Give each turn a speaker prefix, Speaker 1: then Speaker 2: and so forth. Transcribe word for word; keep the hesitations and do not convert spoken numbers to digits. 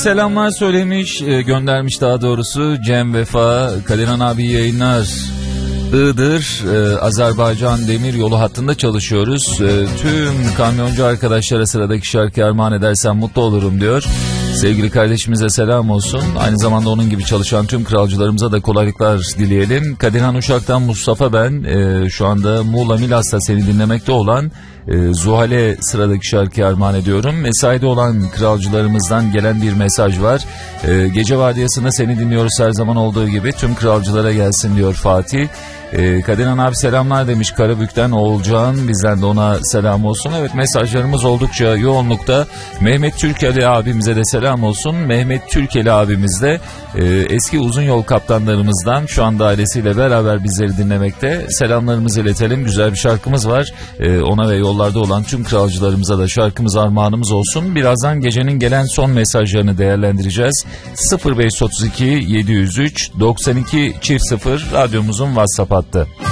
Speaker 1: Selamlar söylemiş, göndermiş daha doğrusu Cem Vefa. Kadirhan abi yayınlar. Iğdır, e, Azerbaycan demir yolu hattında çalışıyoruz. E, tüm kamyoncu arkadaşlara sıradaki şarkı armağan edersem mutlu olurum diyor. Sevgili kardeşimize selam olsun. Aynı zamanda onun gibi çalışan tüm kralcılarımıza da kolaylıklar dileyelim. Kadirhan Uşak'tan Mustafa ben. E, şu anda Muğla Milas'ta seni dinlemekte olan e, Zuhal'e sıradaki şarkı armağan ediyorum. Mesaide olan kralcılarımızdan gelen bir mesaj var. E, gece vardiyasında seni dinliyoruz her zaman olduğu gibi. Tüm kralcılara gelsin diyor Fatih. Ee, Kadirhan abi selamlar demiş Karabük'ten Oğulcan, bizden de ona selam olsun. Evet, mesajlarımız oldukça yoğunlukta. Mehmet Türkeli abimize de selam olsun. Mehmet Türkeli abimiz de e, eski uzun yol kaptanlarımızdan, şu anda ailesiyle beraber bizleri dinlemekte. Selamlarımızı iletelim. Güzel bir şarkımız var. E, ona ve yollarda olan tüm kralcılarımıza da şarkımız armağanımız olsun. Birazdan gecenin gelen son mesajlarını değerlendireceğiz. sıfır beş otuz iki yedi yüz üç doksan iki çift sıfır radyomuzun WhatsApp hattı.